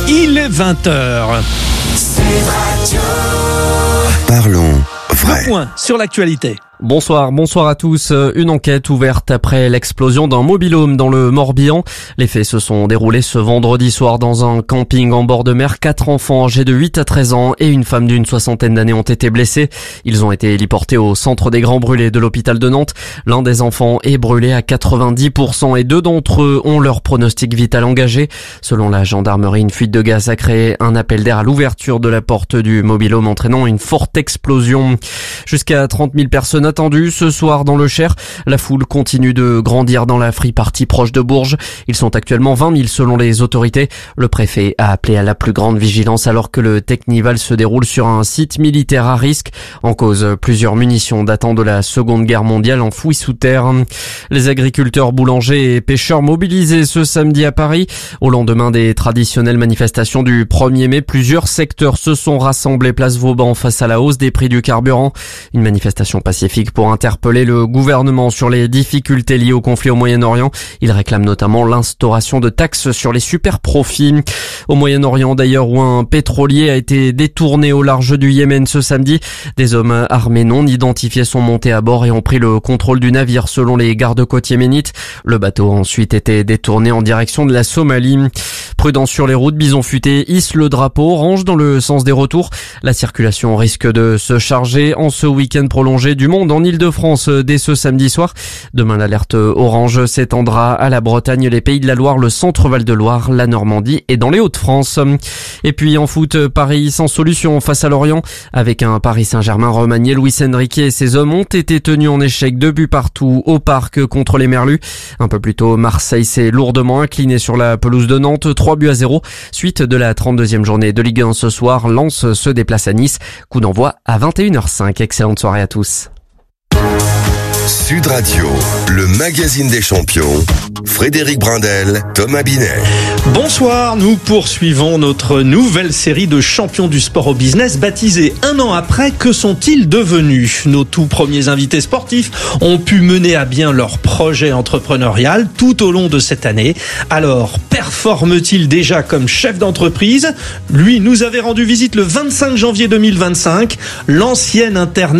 Il est 20h. Parlons vrai. Le point sur l'actualité. Bonsoir à tous. Une enquête ouverte après l'explosion d'un mobil-home dans le Morbihan. Les faits se sont déroulés ce vendredi soir dans un camping en bord de mer. 4 enfants âgés de 8 à 13 ans et une femme d'une soixantaine d'années ont été blessés. Ils ont été héliportés au centre des grands brûlés de l'hôpital de Nantes. L'un des enfants est brûlé à 90% et 2 d'entre eux ont leur pronostic vital engagé. Selon la gendarmerie, une fuite de gaz a créé un appel d'air à l'ouverture de la porte du mobil-home entraînant une forte explosion. Jusqu'à 30 000 personnes attendu ce soir dans le Cher. La foule continue de grandir dans la free-party proche de Bourges. Ils sont actuellement 20 000 selon les autorités. Le préfet a appelé à la plus grande vigilance alors que le Technival se déroule sur un site militaire à risque. En cause, plusieurs munitions datant de la Seconde Guerre mondiale enfouies sous terre. Les agriculteurs, boulangers et pêcheurs mobilisés ce samedi à Paris. Au lendemain des traditionnelles manifestations du 1er mai, plusieurs secteurs se sont rassemblés place Vauban face à la hausse des prix du carburant. Une manifestation pacifique pour interpeller le gouvernement sur les difficultés liées au conflit au Moyen-Orient. Il réclame notamment l'instauration de taxes sur les super-profits. Au Moyen-Orient d'ailleurs, où un pétrolier a été détourné au large du Yémen ce samedi. Des hommes armés non identifiés sont montés à bord et ont pris le contrôle du navire selon les gardes-côtes yéménites. Le bateau a ensuite été détourné en direction de la Somalie. Prudence sur les routes, Bison Futé hisse le drapeau orange dans le sens des retours. La circulation risque de se charger en ce week-end prolongé du monde en Ile-de-France dès ce samedi soir. Demain, l'alerte orange s'étendra à la Bretagne, les Pays de la Loire, le centre-Val de Loire, la Normandie et dans les Hauts-de-France. Et puis en foot, Paris sans solution face à Lorient. Avec un Paris Saint-Germain remanié, Luis Enrique et ses hommes ont été tenus en échec 2 buts partout au Parc contre les Merlus. Un peu plus tôt, Marseille s'est lourdement incliné sur la pelouse de Nantes, 3-0. Suite de la 32e journée de Ligue 1 ce soir, Lens se déplace à Nice. Coup d'envoi à 21h05. Excellente soirée à tous. Sud Radio, le magazine des champions. Frédéric Brindel, Thomas Binet. Bonsoir, nous poursuivons notre nouvelle série de champions du sport au business baptisée Un an après, que sont-ils devenus? Nos tout premiers invités sportifs ont pu mener à bien leur projet entrepreneurial tout au long de cette année. Alors, performe-t-il déjà comme chef d'entreprise? Lui nous avait rendu visite le 25 janvier 2025. L'ancien internat